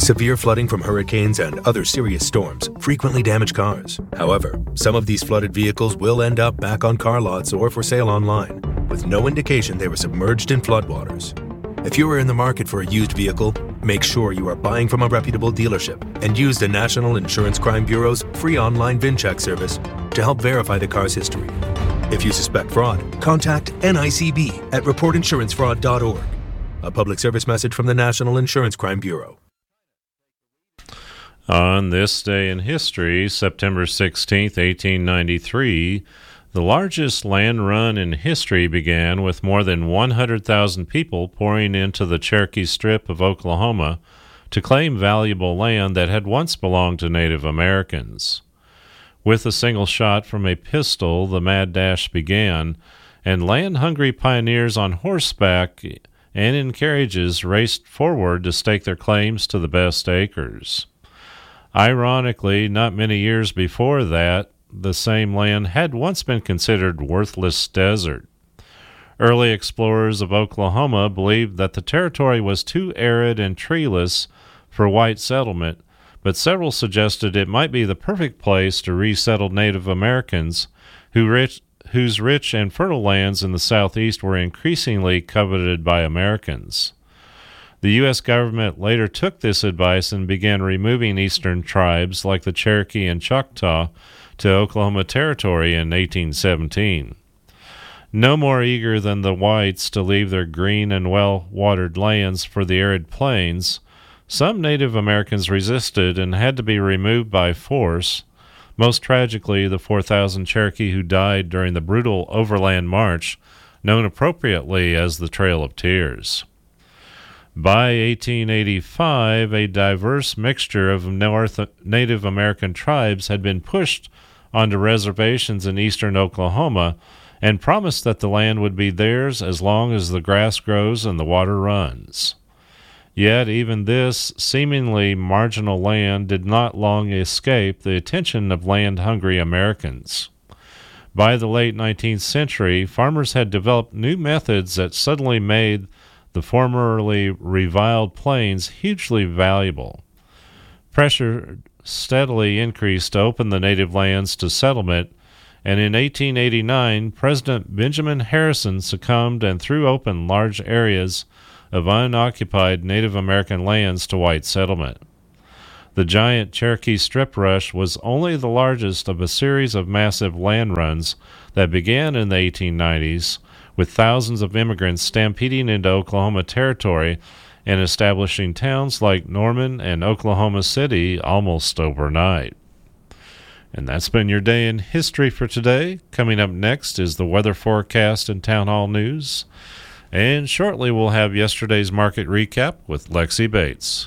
Severe flooding from hurricanes and other serious storms frequently damage cars. However, some of these flooded vehicles will end up back on car lots or for sale online, with no indication they were submerged in floodwaters. If you are in the market for a used vehicle, make sure you are buying from a reputable dealership and use the National Insurance Crime Bureau's free online VIN check service to help verify the car's history. If you suspect fraud, contact NICB at reportinsurancefraud.org. A public service message from the National Insurance Crime Bureau. On this day in history, September 16, 1893, the largest land run in history began with more than 100,000 people pouring into the Cherokee Strip of Oklahoma to claim valuable land that had once belonged to Native Americans. With a single shot from a pistol, the mad dash began, and land-hungry pioneers on horseback and in carriages raced forward to stake their claims to the best acres. Ironically, not many years before that, the same land had once been considered worthless desert. Early explorers of Oklahoma believed that the territory was too arid and treeless for white settlement, but several suggested it might be the perfect place to resettle Native Americans whose rich and fertile lands in the southeast were increasingly coveted by Americans. The U.S. government later took this advice and began removing eastern tribes like the Cherokee and Choctaw to Oklahoma Territory in 1817. No more eager than the whites to leave their green and well-watered lands for the arid plains, some Native Americans resisted and had to be removed by force, most tragically the 4,000 Cherokee who died during the brutal overland march, known appropriately as the Trail of Tears. By 1885, a diverse mixture of Native American tribes had been pushed onto reservations in eastern Oklahoma and promised that the land would be theirs as long as the grass grows and the water runs. Yet even this seemingly marginal land did not long escape the attention of land-hungry Americans. By the late 19th century, farmers had developed new methods that suddenly made the formerly reviled plains hugely valuable. Pressure steadily increased to open the native lands to settlement, and in 1889, President Benjamin Harrison succumbed and threw open large areas of unoccupied Native American lands to white settlement. The giant Cherokee Strip Rush was only the largest of a series of massive land runs that began in the 1890s, with thousands of immigrants stampeding into Oklahoma Territory and establishing towns like Norman and Oklahoma City almost overnight. And that's been your day in history for today. Coming up next is the weather forecast and town hall news. And shortly we'll have yesterday's market recap with Lexi Bates.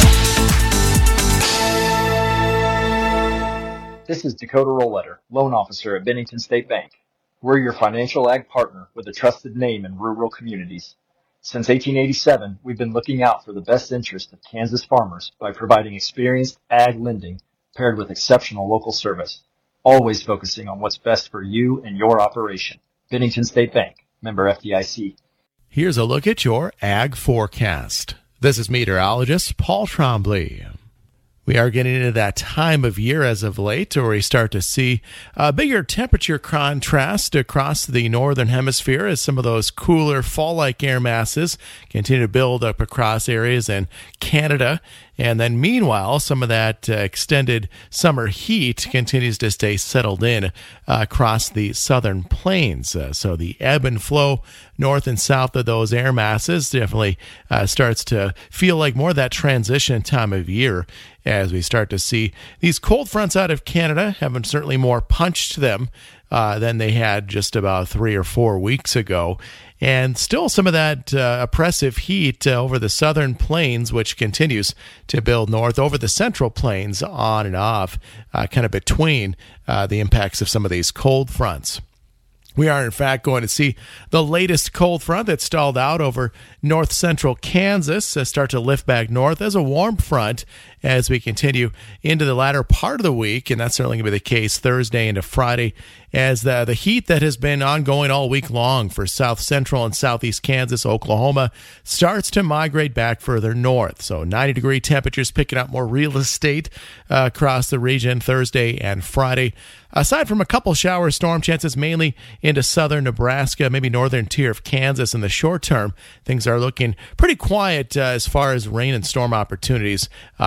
This is Dakota Roletter, loan officer at Bennington State Bank. We're your financial ag partner with a trusted name in rural communities. Since 1887, we've been looking out for the best interest of Kansas farmers by providing experienced ag lending paired with exceptional local service, always focusing on what's best for you and your operation. Bennington State Bank, member FDIC. Here's a look at your ag forecast. This is meteorologist Paul Trombley. We are getting into that time of year as of late where we start to see a bigger temperature contrast across the northern hemisphere as some of those cooler fall-like air masses continue to build up across areas in Canada. And then meanwhile, some of that extended summer heat continues to stay settled in across the southern plains. So the ebb and flow north and south of those air masses definitely starts to feel like more of that transition time of year as we start to see these cold fronts out of Canada having certainly more punch to them than they had just about 3 or 4 weeks ago. And still some of that oppressive heat over the southern plains, which continues to build north over the central plains on and off, kind of between the impacts of some of these cold fronts. We are, in fact, going to see the latest cold front that stalled out over north-central Kansas start to lift back north as a warm front as we continue into the latter part of the week, and that's certainly going to be the case Thursday into Friday as the heat that has been ongoing all week long for south-central and southeast Kansas, Oklahoma, starts to migrate back further north. So 90-degree temperatures picking up more real estate across the region Thursday and Friday. Aside from a couple shower storm chances, mainly into southern Nebraska, maybe northern tier of Kansas in the short term, things are looking pretty quiet as far as rain and storm opportunities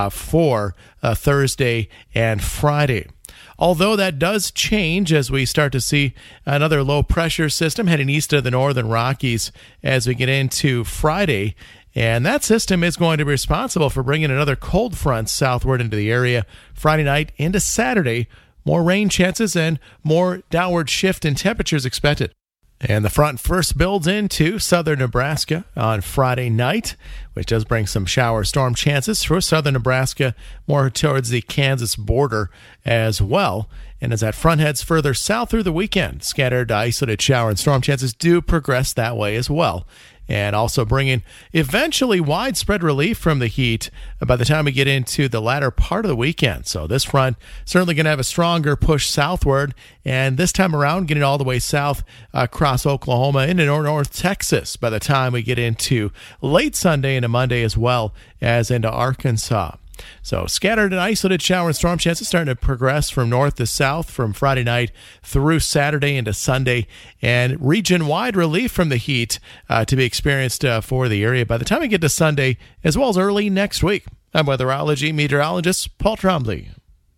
for Thursday and Friday. Although that does change as we start to see another low-pressure system heading east of the northern Rockies as we get into Friday. And that system is going to be responsible for bringing another cold front southward into the area Friday night into Saturday. More rain chances and more downward shift in temperatures expected. And the front first builds into southern Nebraska on Friday night, which does bring some shower storm chances for southern Nebraska, more towards the Kansas border as well. And as that front heads further south through the weekend, scattered isolated shower and storm chances do progress that way as well. And also bringing eventually widespread relief from the heat by the time we get into the latter part of the weekend. So this front certainly going to have a stronger push southward, and this time around getting all the way south across Oklahoma into North Texas by the time we get into late Sunday into Monday as well as into Arkansas. So scattered and isolated shower and storm chances starting to progress from north to south from Friday night through Saturday into Sunday, and region-wide relief from the heat to be experienced for the area by the time we get to Sunday as well as early next week. I'm weatherology meteorologist Paul Trombley.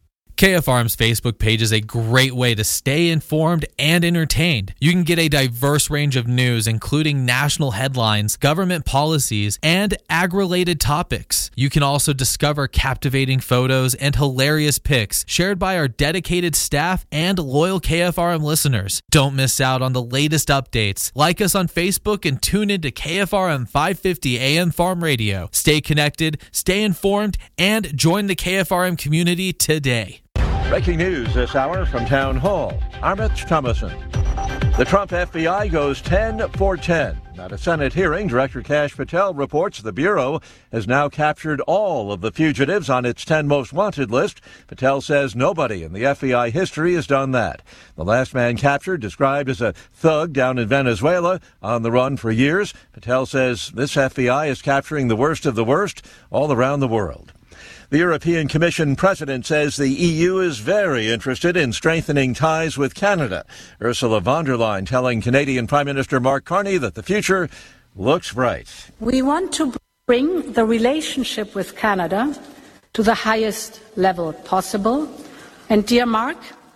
KFRM's Facebook page is a great way to stay informed and entertained. You can get a diverse range of news, including national headlines, government policies, and ag-related topics. You can also discover captivating photos and hilarious pics shared by our dedicated staff and loyal KFRM listeners. Don't miss out on the latest updates. Like us on Facebook and tune into KFRM 550 AM Farm Radio. Stay connected, stay informed, and join the KFRM community today. Breaking news this hour from Town Hall. I'm Rich Thomason. The Trump FBI goes 10 for 10. At a Senate hearing, Director Kash Patel reports the Bureau has now captured all of the fugitives on its 10 most wanted list. Patel says nobody in the FBI history has done that. The last man captured, described as a thug down in Venezuela, on the run for years. Patel says this FBI is capturing the worst of the worst all around the world. The European Commission president says the EU is very interested in strengthening ties with Canada. Ursula von der Leyen telling Canadian Prime Minister Mark Carney that the future looks bright. We want to bring the relationship with Canada to the highest level possible. And dear Mark,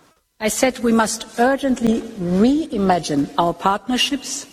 I said we must urgently reimagine our partnerships.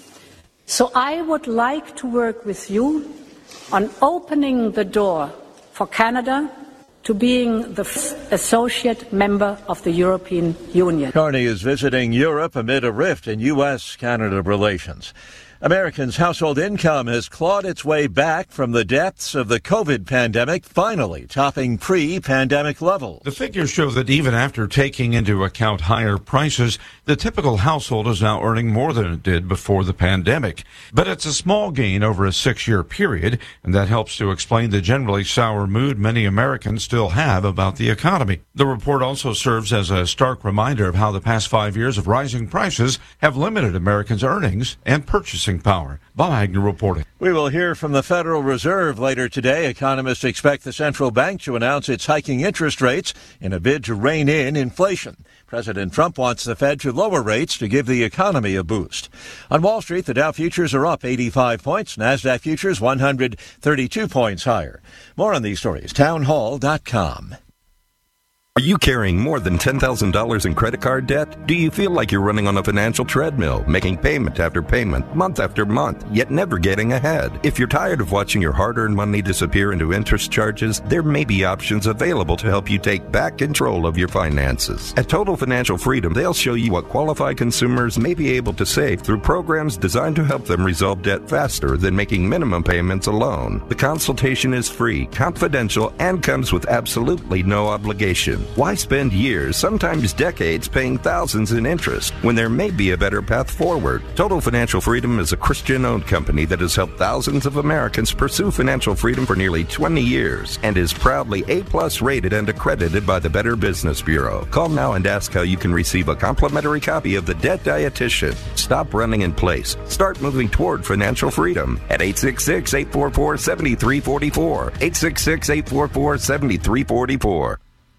So I would like to work with you on opening the door for Canada to being the associate member of the European Union. Carney is visiting Europe amid a rift in U.S.-Canada relations. Americans' household income has clawed its way back from the depths of the COVID pandemic, finally topping pre-pandemic levels. The figures show that even after taking into account higher prices, the typical household is now earning more than it did before the pandemic. But it's a small gain over a 6-year period, and that helps to explain the generally sour mood many Americans still have about the economy. The report also serves as a stark reminder of how the past 5 years of rising prices have limited Americans' earnings and purchasing power. Bob Agnew reporting. We will hear from the Federal Reserve later today. Economists expect the central bank to announce it's hiking interest rates in a bid to rein in inflation. President Trump wants the Fed to lower rates to give the economy a boost. On Wall Street, the Dow futures are up 85 points. NASDAQ futures 132 points higher. More on these stories, townhall.com. Are you carrying more than $10,000 in credit card debt? Do you feel like you're running on a financial treadmill, making payment after payment, month after month, yet never getting ahead? If you're tired of watching your hard-earned money disappear into interest charges, there may be options available to help you take back control of your finances. At Total Financial Freedom, they'll show you what qualified consumers may be able to save through programs designed to help them resolve debt faster than making minimum payments alone. The consultation is free, confidential, and comes with absolutely no obligation. Why spend years, sometimes decades, paying thousands in interest when there may be a better path forward? Total Financial Freedom is a Christian-owned company that has helped thousands of Americans pursue financial freedom for nearly 20 years and is proudly A-plus rated and accredited by the Better Business Bureau. Call now and ask how you can receive a complimentary copy of The Debt Dietitian. Stop running in place. Start moving toward financial freedom at 866-844-7344. 866-844-7344.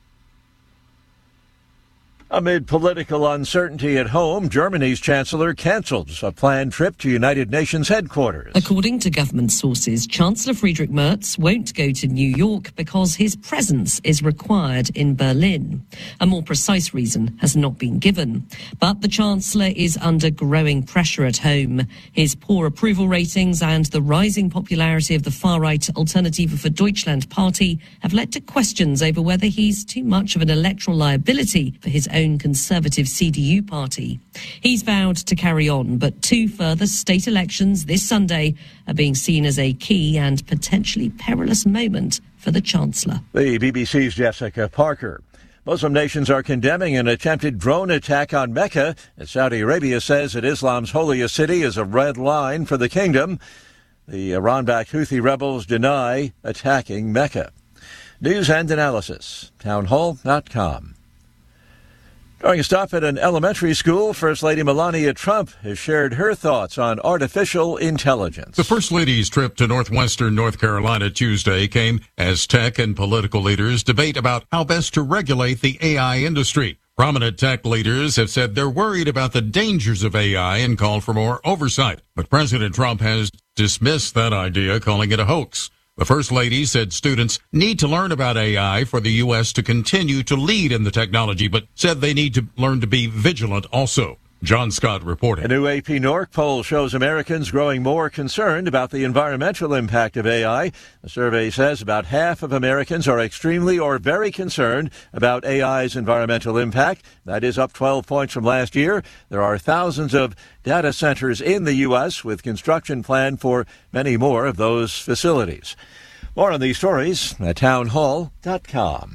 Amid political uncertainty at home, Germany's chancellor cancels a planned trip to United Nations headquarters. According to government sources, Chancellor Friedrich Merz won't go to New York because his presence is required in Berlin. A more precise reason has not been given. But the chancellor is under growing pressure at home. His poor approval ratings and the rising popularity of the far-right Alternative für Deutschland party have led to questions over whether he's too much of an electoral liability for his own conservative CDU party. He's vowed to carry on, but 2 further state elections this Sunday are being seen as a key and potentially perilous moment for the Chancellor. The BBC's Jessica Parker. Muslim nations are condemning an attempted drone attack on Mecca, as Saudi Arabia says that Islam's holiest city is a red line for the kingdom. The Iran-backed Houthi rebels deny attacking Mecca. News and analysis, townhall.com. During a stop at an elementary school, First Lady Melania Trump has shared her thoughts on artificial intelligence. The First Lady's trip to northwestern North Carolina Tuesday came as tech and political leaders debate about how best to regulate the AI industry. Prominent tech leaders have said they're worried about the dangers of AI and called for more oversight. But President Trump has dismissed that idea, calling it a hoax. The First Lady said students need to learn about AI for the U.S. to continue to lead in the technology, but said they need to learn to be vigilant also. John Scott reporting. A new AP NORC poll shows Americans growing more concerned about the environmental impact of AI. The survey says about half of Americans are extremely or very concerned about AI's environmental impact. That is up 12 points from last year. There are thousands of data centers in the U.S. with construction planned for many more of those facilities. More on these stories at townhall.com.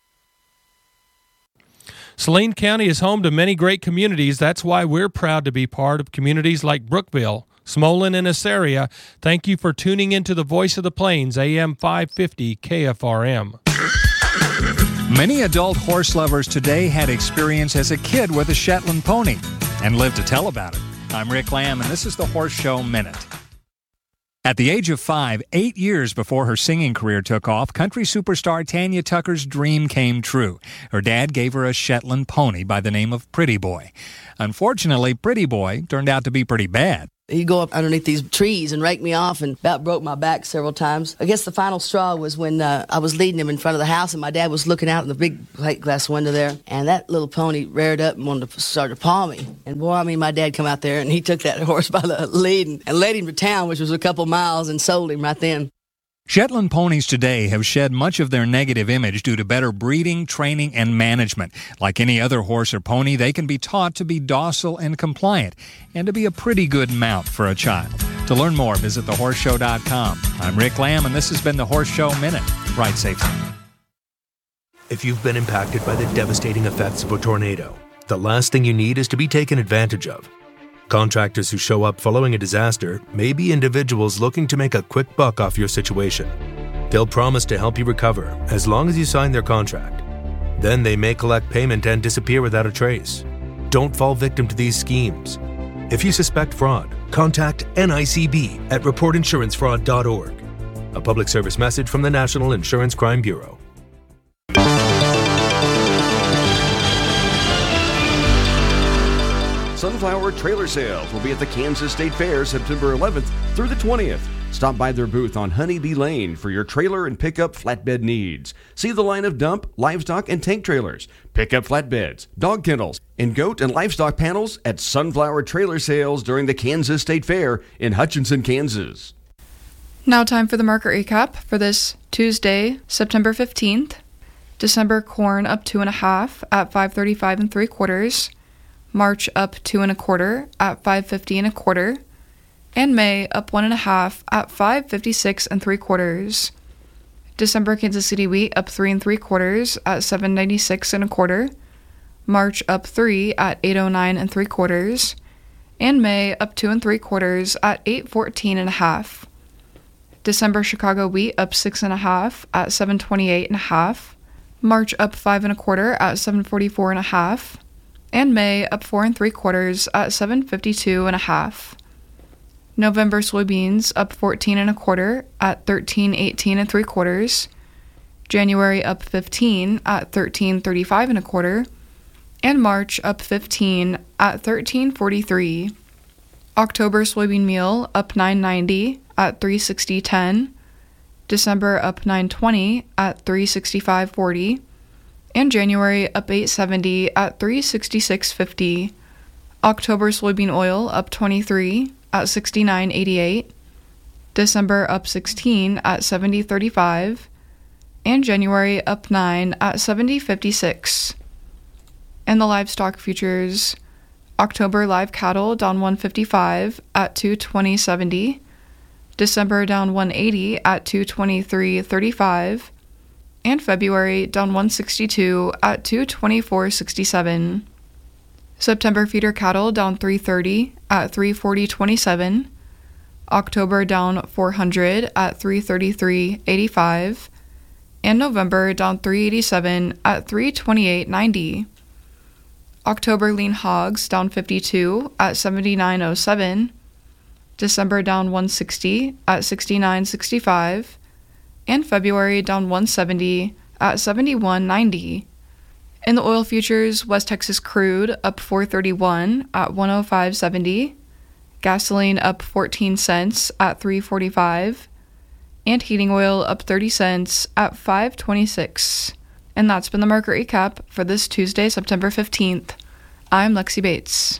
Saline County is home to many great communities. That's why we're proud to be part of communities like Brookville, Smolin, and Assaria. Thank you for tuning into the Voice of the Plains, AM 550 KFRM. Many adult horse lovers today had experience as a kid with a Shetland pony and live to tell about it. I'm Rick Lamb, and this is the Horse Show Minute. At the age of 5, 8 years before her singing career took off, country superstar Tanya Tucker's dream came true. Her dad gave her a Shetland pony by the name of Pretty Boy. Unfortunately, Pretty Boy turned out to be pretty bad. He'd go up underneath these trees and rake me off and about broke my back several times. I guess the final straw was when I was leading him in front of the house and my dad was looking out in the big plate glass window there. And that little pony reared up and wanted to start to paw me. And boy, my dad come out there and he took that horse by the lead and led him to town, which was a couple miles, and sold him right then. Shetland ponies today have shed much of their negative image due to better breeding, training, and management. Like any other horse or pony, they can be taught to be docile and compliant, and to be a pretty good mount for a child. To learn more, visit thehorseshow.com. I'm Rick Lamb, and this has been the Horse Show Minute. Ride safely. If you've been impacted by the devastating effects of a tornado, the last thing you need is to be taken advantage of. Contractors who show up following a disaster may be individuals looking to make a quick buck off your situation. They'll promise to help you recover as long as you sign their contract. Then they may collect payment and disappear without a trace. Don't fall victim to these schemes. If you suspect fraud, contact NICB at reportinsurancefraud.org. A public service message from the National Insurance Crime Bureau. Sunflower Trailer Sales will be at the Kansas State Fair September 11th through the 20th. Stop by their booth on Honeybee Lane for your trailer and pickup flatbed needs. See the line of dump, livestock, and tank trailers, pickup flatbeds, dog kennels, and goat and livestock panels at Sunflower Trailer Sales during the Kansas State Fair in Hutchinson, Kansas. Now time for the market recap for this Tuesday, September 15th. December corn up 2.5 at 5.35 3/4. March up 2 1/4 at 5.50 1/4, and May up 1.5 at 5.56 3/4. December Kansas City wheat up 3 3/4 at $7.96 1/4. March up 3 at $8.09 3/4. And May up 2 3/4 at $8.14 1/2. December Chicago wheat up 6 1/2 at $7.28 1/2. March up 5 1/4 at $7.44 1/2. And May up 4 3/4 at $7.52 1/2. November soybeans up 14 1/4 at $13.18 3/4. January up 15 at $13.35 1/4. And March up 15 at $13.43. October soybean meal up $9.90 at $3.60 December up $9.20 at $3.65 and January up $8.70 at $3.66 October soybean oil up 23 at $69.88, December up 16 at $70.35, and January up 9 at $70.56. And the livestock futures, October live cattle down 155 at $220.70, December down 180 at $223.35, and February down 162 at $224.67. September feeder cattle down 330 at $340.27, October down 400 at $333.85, and November down 387 at $328.90. October lean hogs down 52 at $79.07, December down 160 at $69.65, and February down 170 at $71.90. In the oil futures, West Texas crude up $4.31 at $105.70, gasoline up 14 cents at $3.45, and heating oil up 30 cents at $5.26. And that's been the market recap for this Tuesday, September 15th. I'm Lexi Bates.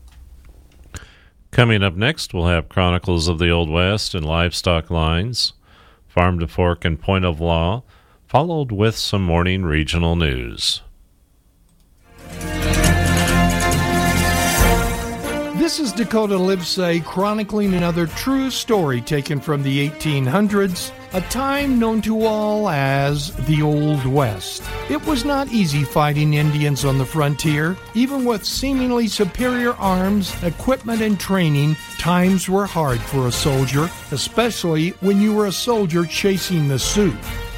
Coming up next, we'll have Chronicles of the Old West and Livestock Lines, Farm to Fork and Point of Law, followed with some morning regional news. This is Dakota Livesay chronicling another true story taken from the 1800s, a time known to all as the Old West. It was not easy fighting Indians on the frontier. Even with seemingly superior arms, equipment, and training, times were hard for a soldier, especially when you were a soldier chasing the Sioux.